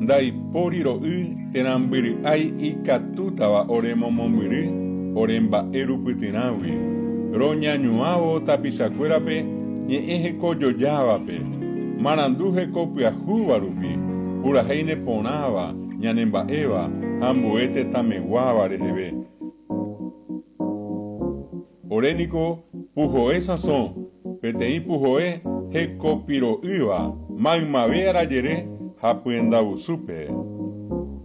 ndaipóri ro'y terambyry'ái ikatútava ore momombyry ore mba'e rupytyrãgui. Roñañuãvo tapichakuérape ñe'ẽ hekojojávape, marandu heko pyahúva rupi, purahéine porãva, ñanemba'éva ha ambue tetãmeguáva reheve. Oréniko puhoe sãso, peteĩ puhoe hekopiro'ýva, maymave arajere ha pyendavusúpe.